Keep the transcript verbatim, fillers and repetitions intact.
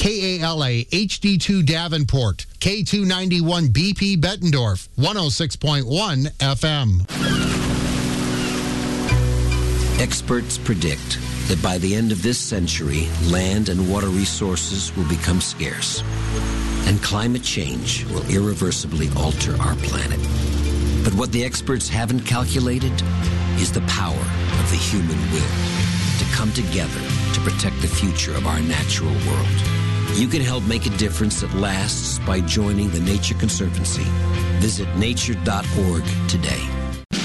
K A L A H D two Davenport, K two ninety-one B P Bettendorf, one oh six point one F M. Experts predict that by the end of this century, land and water resources will become scarce, and climate change will irreversibly alter our planet. But what the experts haven't calculated is the power of the human will to come together to protect the future of our natural world. You can help make a difference that lasts by joining the Nature Conservancy. Visit nature dot org today.